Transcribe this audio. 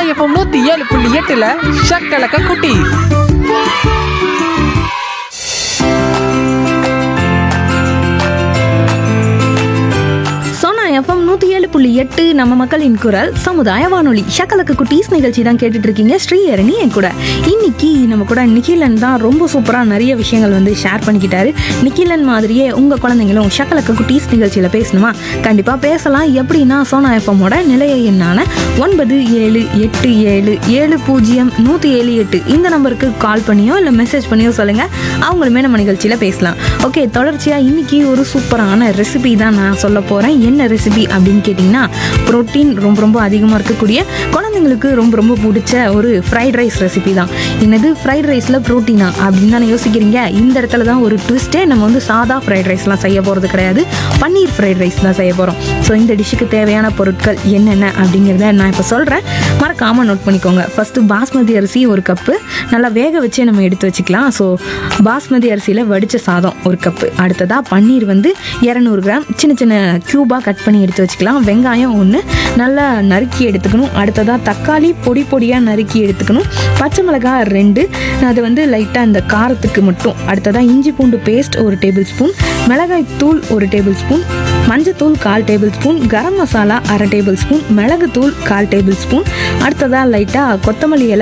இப்போ 107.8 ஷக்கலக்க குட்டி. எஃப்எம் 107.8 நம்ம மக்களின் குரல் சமுதாய வானொலி ஷக்கலக்கு குட்டீஸ் நிகழ்ச்சி தான் கேட்டுட்டு இருக்கீங்க. ஸ்ரீஹரணி என் கூட. இன்னைக்கு நம்ம கூட நிக்கிலன் தான் ரொம்ப சூப்பராக நிறைய விஷயங்கள் வந்து ஷேர் பண்ணிக்கிட்டாரு. நிக்கிலன் மாதிரியே உங்கள் குழந்தைங்களும் ஷக்கலக்கு குட்டீஸ் நிகழ்ச்சியில் பேசணுமா? கண்டிப்பாக பேசலாம். எப்படின்னா சோனா எஃப்எம்மோட நிலைய எண்ணான 9787700178 இந்த நம்பருக்கு கால் பண்ணியோ இல்லை மெசேஜ் பண்ணியோ சொல்லுங்கள். அவங்களுமே நம்ம நிகழ்ச்சியில் பேசலாம். ஓகே, தொடர்ச்சியாக இன்னைக்கு ஒரு சூப்பரான ரெசிபி தான் நான் சொல்ல போகிறேன். என்ன ரெசிபி அப்படின்னு கேட்டிங்கன்னா, ப்ரோட்டீன் ரொம்ப ரொம்ப அதிகமாக இருக்கக்கூடிய குழந்தைங்களுக்கு ரொம்ப ரொம்ப பிடிச்ச ஒரு ஃப்ரைட் ரைஸ் ரெசிபி தான். என்னது ஃப்ரைட் ரைஸில் ப்ரோட்டீனா அப்படின்னு தானே யோசிக்கிறீங்க? இந்த இடத்துல தான் ஒரு ட்விஸ்ட்டே. நம்ம வந்து சாதா ஃப்ரைட் ரைஸ்லாம் செய்ய போகிறது கிடையாது, பன்னீர் ஃப்ரைட் ரைஸ் தான் செய்ய போகிறோம். ஸோ இந்த டிஷ்ஷுக்கு தேவையான பொருட்கள் என்னென்ன அப்படிங்கிறத நான் இப்போ சொல்கிறேன், மறக்காமல் நோட் பண்ணிக்கோங்க. ஃபஸ்ட்டு பாஸ்மதி அரிசி 1 கப்பு நல்லா வேக வச்சே நம்ம எடுத்து வச்சுக்கலாம். ஸோ பாஸ்மதி அரிசியில் வடித்த சாதம் 1 கப்பு. அடுத்ததாக பன்னீர் வந்து 200 கிராம் சின்ன சின்ன க்யூபாக கட் பண்ணி எடுத்து வச்சுக்கலாம். வெங்காயம் 1 நல்லா நறுக்கி எடுத்துக்கணும். அடுத்ததாக தக்காளி பொடி பொடியாக நறுக்கி எடுத்துக்கணும். பச்சை மிளகாய் 2, அது வந்து லைட்டாக இந்த காரத்துக்கு மட்டும். அடுத்ததாக இஞ்சி பூண்டு பேஸ்ட் 1 டேபிள் ஸ்பூன், மிளகாய் தூள் 1 டேபிள் ஸ்பூன், மஞ்சத்தூள் 1/4 table spoon, garam masala 1/2 table spoon, மிளகு தூள் 1/4 டேபிள் ஸ்பூன். அடுத்ததாக லைட்டாக கொத்தமல்லி இலை